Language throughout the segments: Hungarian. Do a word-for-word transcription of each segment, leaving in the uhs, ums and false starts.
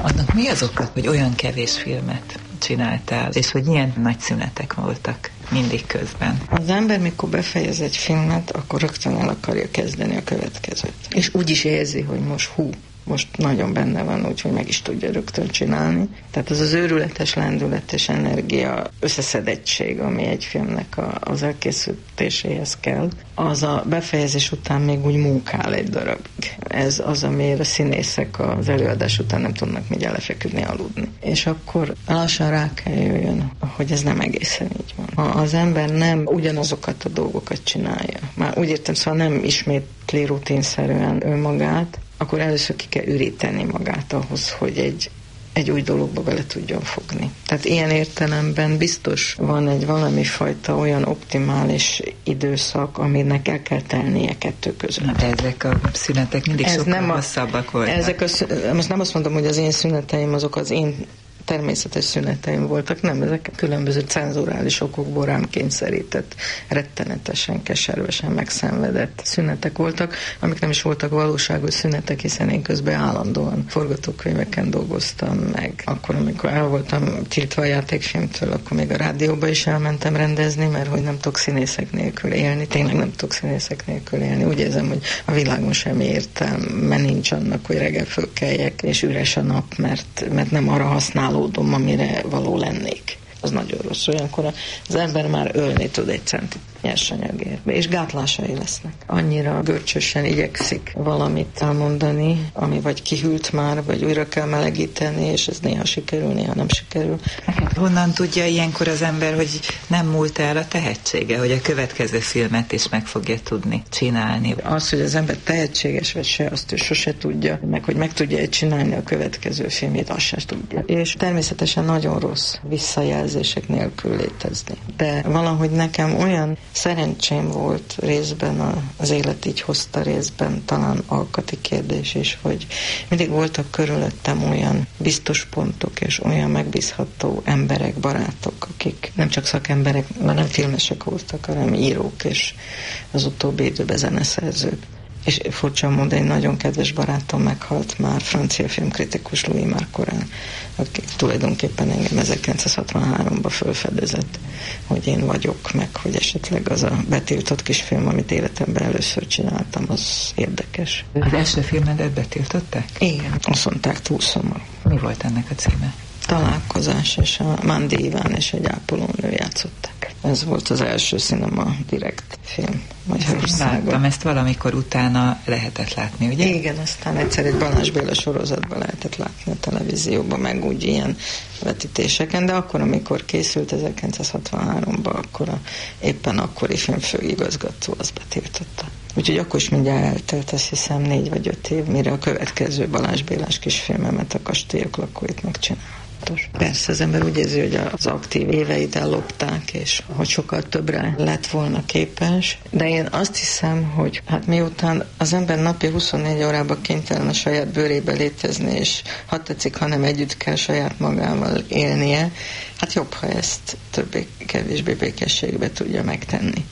Annak mi az oka, hogy olyan kevés filmet csináltál, és hogy ilyen nagy szünetek voltak mindig közben? Az ember, mikor befejez egy filmet, akkor rögtön el akarja kezdeni a következőt. És úgy is érzi, hogy most hú, most nagyon benne van, úgyhogy meg is tudja rögtön csinálni. Tehát az az őrületes lendületes energia, összeszedettség, ami egy filmnek a, az elkészítéséhez kell, az a befejezés után még úgy munkál egy darabig. Ez az, amire a színészek az előadás után nem tudnak még lefeküdni, aludni. És akkor lassan rá kell jöjjön, hogy ez nem egészen így van. Ha az ember nem ugyanazokat a dolgokat csinálja, már úgy értem, szóval nem ismétli rutinszerűen önmagát, akkor először ki kell üríteni magát ahhoz, hogy egy, egy új dologba bele tudjon fogni. Tehát ilyen értelemben biztos van egy valami fajta olyan optimális időszak, aminek el kell telnie kettő között. Na, ezek a szünetek mindig Ez sokkal nem a, hosszabbak voltak. Ezek a, most nem azt mondom, hogy az én szüneteim azok az én természetes szüneteim voltak, nem, ezek különböző cenzurális okokból rám kényszerített, rettenetesen, keservesen megszenvedett szünetek voltak, amik nem is voltak valóságos szünetek, hiszen én közben állandóan forgatókönyveken dolgoztam meg. Akkor, amikor el voltam tiltva a játékfilmtől, akkor még a rádióba is elmentem rendezni, mert hogy nem tudok színészek nélkül élni, tényleg nem tudok színészek nélkül élni. Úgy érzem, hogy a világon semmi értelme nincs annak, hogy reggel fölkeljek, és üres a nap, mert, mert nem arra használom, amire való lennék. Az nagyon rossz. Olyankor az ember már ölni tud egy centit nyersanyagért. És gátlásai lesznek. Annyira görcsösen igyekszik valamit elmondani, ami vagy kihűlt már, vagy újra kell melegíteni, és ez néha sikerül, néha nem sikerül. Honnan tudja ilyenkor az ember, hogy nem múlt el a tehetsége, hogy a következő filmet is meg fogja tudni csinálni? Az, hogy az ember tehetséges vagy se, azt ő sose tudja, meg hogy meg tudja csinálni a következő filmét, azt sem tudja. És természetesen nagyon rossz visszajelzések nélkül létezni. De valahogy nekem olyan szerencsém volt részben, az élet így hozta részben, talán alkati kérdés is, hogy mindig voltak körülöttem olyan biztos pontok, és olyan megbízható emberek, barátok, akik nem csak szakemberek, mert nem filmesek voltak, hanem írók, és az utóbbi időben zeneszerzők. És furcsa módon egy nagyon kedves barátom meghalt már, francia filmkritikus Louis Marcorel, aki tulajdonképpen engem ezerkilencszázhatvanháromban felfedezett, hogy én vagyok, meg hogy esetleg az a betiltott kis film, amit életemben először csináltam, az érdekes. Az első filmedet betiltották? Igen, azt mondták, túl szomorú. Mi volt ennek a címe? Találkozás, és a Mándi Iván és egy ápolónő játszották. Ez volt az első Cinema Direct film Magyarországon. Láttam, ezt valamikor utána lehetett látni, ugye? Igen, aztán egyszer egy Balázs Béla sorozatban lehetett látni a televízióban, meg úgy ilyen vetítéseken, de akkor, amikor készült ezerkilencszázhatvanháromban, akkor a, éppen akkori filmfőigazgató az betiltotta. Úgyhogy akkor is mindjárt eltelt, azt hiszem, négy vagy öt év, mire a következő Balázs Bélás kisfilmemet, a Kastélyok lakóit megcsinálta. Persze az ember úgy érzi, hogy az aktív éveit ellopták, és hogy sokkal többre lett volna képes, de én azt hiszem, hogy hát miután az ember napi huszonnégy órában kénytelen a saját bőrébe létezni, és ha tetszik, hanem együtt kell saját magával élnie, hát jobb, ha ezt többé-kevésbé békességbe tudja megtenni.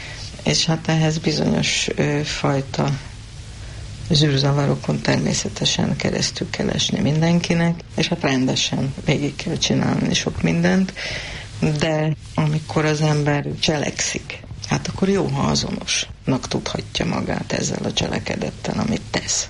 És hát ehhez bizonyos ö, fajta zűrzavarokon természetesen keresztül kell esni mindenkinek, és hát rendesen végig kell csinálni sok mindent, de amikor az ember cselekszik, hát akkor jó, ha azonosnak tudhatja magát ezzel a cselekedettel, amit tesz.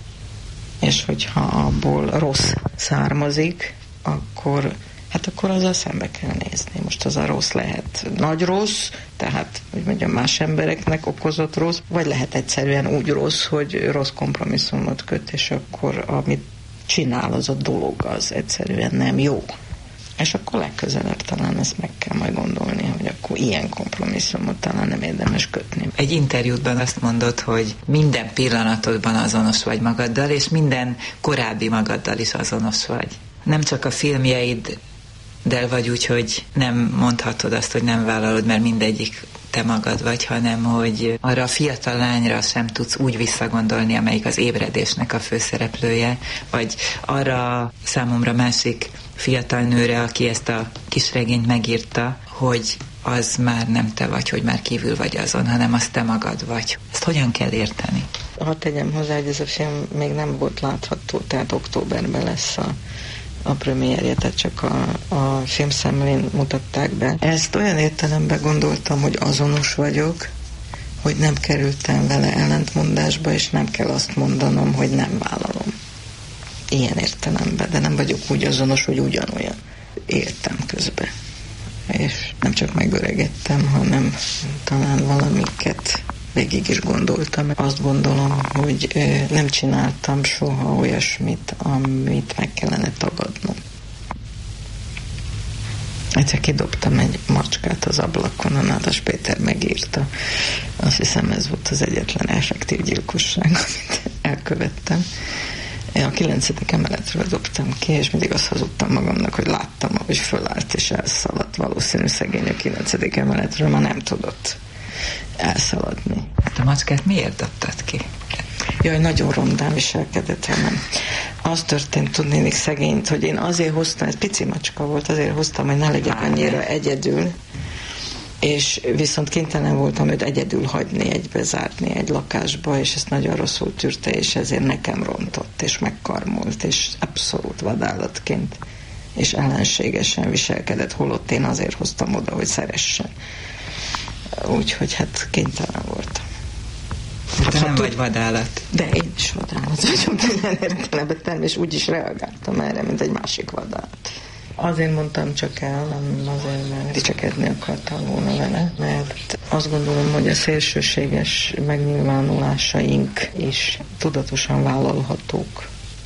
És hogyha abból rossz származik, akkor hát akkor azzal szembe kell nézni. Most az a rossz lehet nagy rossz, tehát, hogy mondjam, más embereknek okozott rossz, vagy lehet egyszerűen úgy rossz, hogy rossz kompromisszumot köt, és akkor amit csinál, az a dolog, az egyszerűen nem jó. És akkor legközelebb talán ezt meg kell majd gondolni, hogy akkor ilyen kompromisszumot talán nem érdemes kötni. Egy interjútban azt mondod, hogy minden pillanatodban azonos vagy magaddal, és minden korábbi magaddal is azonos vagy. Nem csak a filmjeid de vagy úgy, hogy nem mondhatod azt, hogy nem vállalod, mert mindegyik te magad vagy, hanem hogy arra a fiatal lányra sem tudsz úgy visszagondolni, amelyik az Ébredésnek a főszereplője, vagy arra számomra másik fiatal nőre, aki ezt a kisregényt megírta, hogy az már nem te vagy, hogy már kívül vagy azon, hanem az te magad vagy. Ezt hogyan kell érteni? hadd tegyem hozzá, hogy ez a film még nem volt látható, tehát októberben lesz a, a premierje, tehát csak a, a filmszemlén mutatták be. Ezt olyan értelemben gondoltam, hogy azonos vagyok, hogy nem kerültem vele ellentmondásba, és nem kell azt mondanom, hogy nem vállalom. Ilyen értelemben, de nem vagyok úgy azonos, hogy ugyanolyan. Éltem közben. És nem csak megöregettem, hanem talán valamiket végig is gondoltam. Azt gondolom, hogy nem csináltam soha olyasmit, amit meg kellene tagadnom. Egyszer kidobtam egy macskát az ablakon, a Nádas Péter megírta. Azt hiszem, ez volt az egyetlen effektív gyilkosság, amit elkövettem. Én a kilencedik emeletről dobtam ki, és mindig azt hazudtam magamnak, hogy láttam, hogy fölállt és elszaladt. Valószínű szegény a kilencedik emeletről már nem tudott elszaladni. Hát a macskát miért dobtad ki? Jaj, nagyon rondán viselkedett velem. Az történt, tudnélik szegényt, hogy én azért hoztam, ez pici macska volt, azért hoztam, hogy ne legyek annyira egyedül, és viszont kénytelen voltam őt egyedül hagyni, egybe zárni egy lakásba, és ezt nagyon rosszul tűrte, és ezért nekem rontott, és megkarmolt, és abszolút vadállatként, és ellenségesen viselkedett, holott én azért hoztam oda, hogy szeressen. Úgyhogy hát kénytelen voltam. Te nem vagy vadállat. De én is vadállat vagyok, ilyen értelemben természetesen úgy is reagáltam erre, mint egy másik vadállat. Azért mondtam csak el, nem azért, mert dicsekedni akartam volna vele, mert azt gondolom, hogy a szélsőséges megnyilvánulásaink is tudatosan vállalhatók,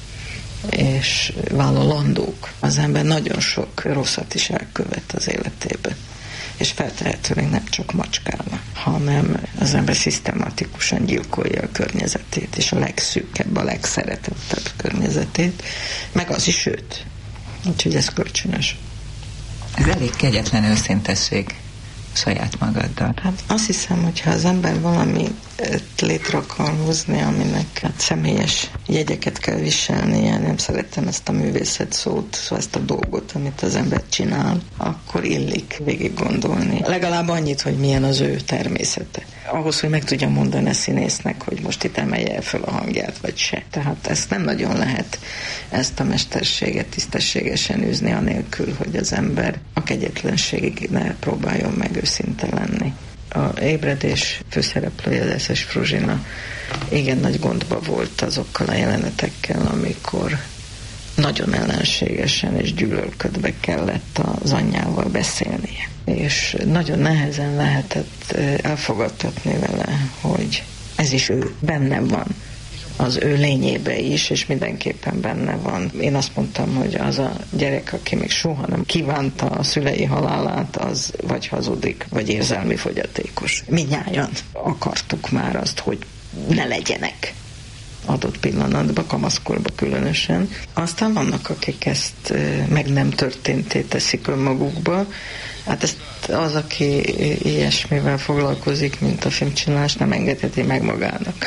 és vállalandók. Az ember nagyon sok rosszat is elkövet az életében. És feltehetőleg nem csak macskával, hanem az ember szisztematikusan gyilkolja a környezetét, és a legszűkebb, a legszeretettebb környezetét, meg az is őt. Úgyhogy ez kölcsönös. Ez elég kegyetlen őszintesség saját magaddal. Hát azt hiszem, hogyha az ember valami létre akar hozni, aminek hát személyes jegyeket kell viselnie, nem szeretem ezt a művészet szót, szóval ezt a dolgot, amit az ember csinál, akkor illik végig gondolni. Legalább annyit, hogy milyen az ő természete. Ahhoz, hogy meg tudja mondani a színésznek, hogy most itt emelje fel a hangját, vagy se. Tehát ezt nem nagyon lehet, ezt a mesterséget tisztességesen űzni, anélkül, hogy az ember a kegyetlenségig ne próbáljon meg őszinte lenni. A Ébredés főszereplője, az eszes Fruzsina igen nagy gondba volt azokkal a jelenetekkel, amikor nagyon ellenségesen és gyűlölködve kellett az anyjával beszélnie. És nagyon nehezen lehetett elfogadtatni vele, hogy ez is ő, benne van, az ő lényébe is, és mindenképpen benne van. Én azt mondtam, hogy az a gyerek, aki még soha nem kívánta a szülei halálát, az vagy hazudik, vagy érzelmi fogyatékos. Mindnyájan akartuk már azt, hogy ne legyenek adott pillanatban, kamaszkorban különösen. Aztán vannak, akik ezt meg nem történté teszik önmagukba. Hát ezt az, aki ilyesmivel foglalkozik, mint a filmcsinálás, nem engedheti meg magának.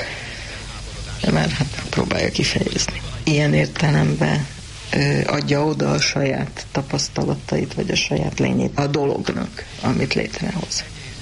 Mert hát próbálja kifejezni. Ilyen értelemben ö, adja oda a saját tapasztalatait, vagy a saját lényét a dolognak, amit létrehoz.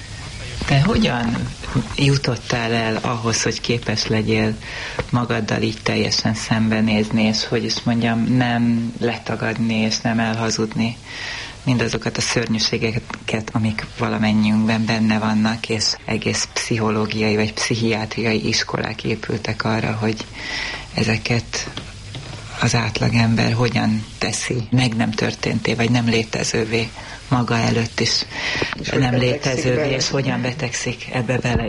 Te hogyan jutottál el ahhoz, hogy képes legyél magaddal így teljesen szembenézni, és hogy is mondjam, nem letagadni, és nem elhazudni mindazokat a szörnyűségeket, amik valamennyiünkben benne vannak, és egész pszichológiai vagy pszichiátriai iskolák épültek arra, hogy ezeket az átlagember hogyan teszi meg nem történté, vagy nem létezővé maga előtt is, és nem létezővé, és hogyan betegszik ebbe bele.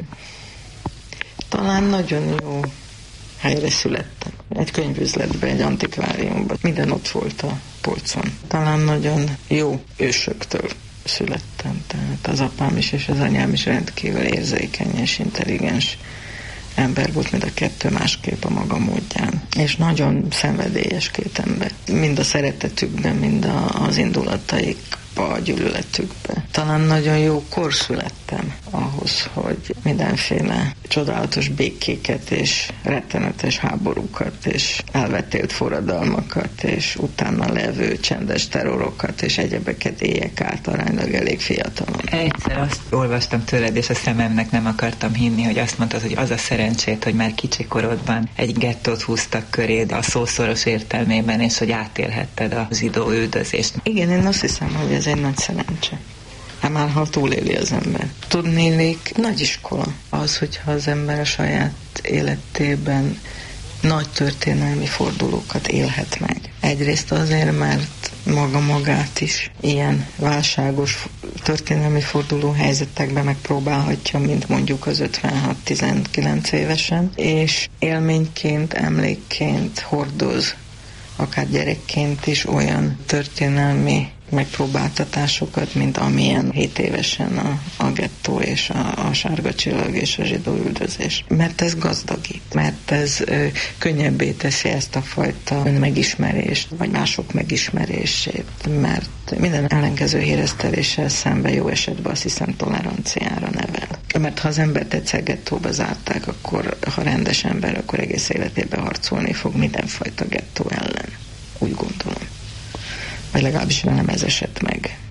Talán nagyon jó helyre születtem. Egy könyvüzletben, egy antikváriumban. Minden ott volt a polcon. Talán nagyon jó ősöktől születtem. Tehát az apám is és az anyám is rendkívül érzékeny és intelligens ember volt, mind a kettő másképp a maga módján. És nagyon szenvedélyes két ember. Mind a szeretetükben, mind a, az indulataikba, a gyűlöletükbe. Talán nagyon jó kor születtem. értem ahhoz, hogy mindenféle csodálatos békéket és rettenetes háborúkat és elvetélt forradalmakat és utána levő csendes terrorokat és egyebeket éljek át aránylag elég fiatalon. Egyszer azt olvastam tőled, és a szememnek nem akartam hinni, hogy azt mondtad, hogy az a szerencsét, hogy már kicsi korodban egy gettót húztak köréd a szószoros értelmében, és hogy átélhetted a zsidó üldözést. Igen, én azt hiszem, hogy ez egy nagy szerencse. Hát már ha túléli az ember. Tudnélik, nagy iskola az, hogyha az ember a saját életében nagy történelmi fordulókat élhet meg. Egyrészt azért, mert maga magát is ilyen válságos történelmi forduló helyzetekben megpróbálhatja, mint mondjuk az ötvenhat-tizenkilenc évesen, és élményként, emlékként hordoz, akár gyerekként is olyan történelmi megpróbáltatásokat, mint amilyen hét évesen a, a gettó és a, a sárga csillag és a zsidó üldözés. Mert ez gazdagít, mert ez ö, könnyebbé teszi ezt a fajta megismerést, vagy mások megismerését, mert minden ellenkező híreszteléssel szemben jó esetben azt hiszem toleranciára nevel. Mert ha az embert egyszer gettóba zárták, akkor ha rendes ember, akkor egész életében harcolni fog mindenfajta gettó ellen. Úgy gondolom. Vagy legalábbis velem ez esett meg.